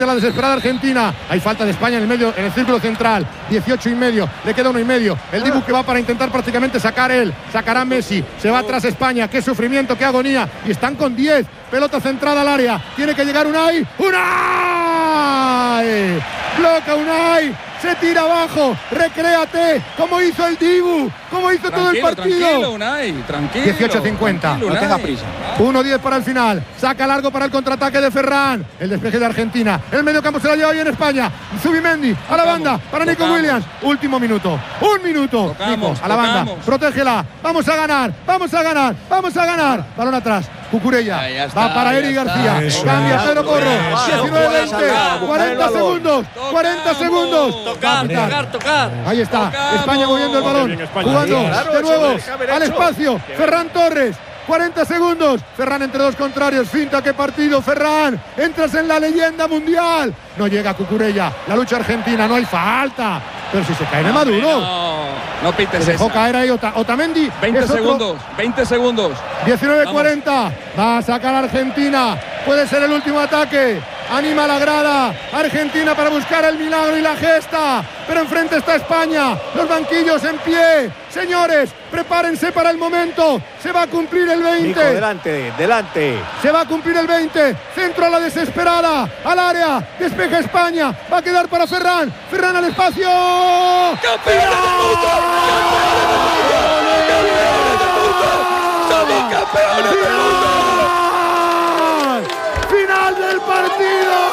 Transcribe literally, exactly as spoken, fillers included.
La desesperada Argentina. Hay falta de España en el medio, en el círculo central. dieciocho y medio. Le queda uno y medio. El Dibu que va para intentar prácticamente sacar él. Sacará Messi. Se va atrás España. Qué sufrimiento, qué agonía. Y están con diez. Pelota centrada al área. Tiene que llegar Unai. ¡Unai! Bloca Unai. Se tira abajo, recréate, como hizo el Dibu, como hizo tranquilo, todo el partido. Tranquilo, Unai, tranquilo. dieciocho cincuenta, no tenga prisa. uno diez para el final, saca largo para el contraataque de Ferran. El despeje de Argentina, el medio campo se la lleva bien España. Zubimendi, a la banda, para Nico tocamos. Williams. Último minuto, un minuto. Tocamos, Nico, a la banda, tocamos. Protégela, vamos a ganar, vamos a ganar, vamos a ganar. Balón atrás. Cucurella, está, va para Eric García, eso, cambia Pedro Porro, diecinueve veinte, cuarenta segundos, cuarenta segundos. Tocar, tocar, tocar. Ahí está, tocamos. España moviendo el balón, jugando claro, de nuevo al espacio, Ferran Torres. cuarenta segundos, Ferran entre dos contrarios, finta, qué partido, Ferran, entras en la leyenda mundial. No llega Cucurella, la lucha argentina, no hay falta, pero si se cae de Maduro. No, no pites se dejó esa. caer ahí Ota, Otamendi. veinte segundos, veinte segundos. diecinueve cuarenta, va a sacar Argentina, puede ser el último ataque. Anima la grada, Argentina para buscar el milagro y la gesta, pero enfrente está España, los banquillos en pie. Señores, prepárense para el momento, se va a cumplir el veinte. Nico, delante, delante. Se va a cumplir el veinte, centro a la desesperada, al área, despeja España, va a quedar para Ferran, Ferran al espacio. ¡Campeones del mundo! ¡Campeones del mundo! ¡Somos campeones del mundo! ¡Final del partido!